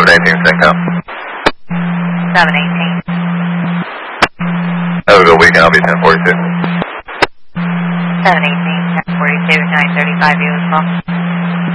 718 Cinco. 718. Have a good weekend. I'll be 1042. 718, 1042, 935 you as well.